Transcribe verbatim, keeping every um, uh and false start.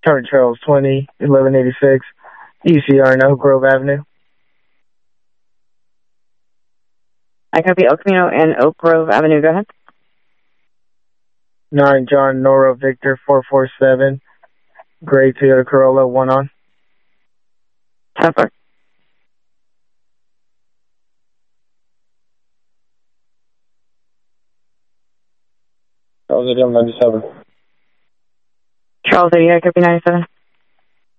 Charlie Charles twenty, eleven eighty-six, E C R in Oak Grove Avenue. I copy El Camino and Oak Grove Avenue. Go ahead. nine John Nora Victor four four seven, gray Toyota Corolla, one on. ten four. Charles eighty, ninety-seven. Charles eighty, I copy ninety-seven.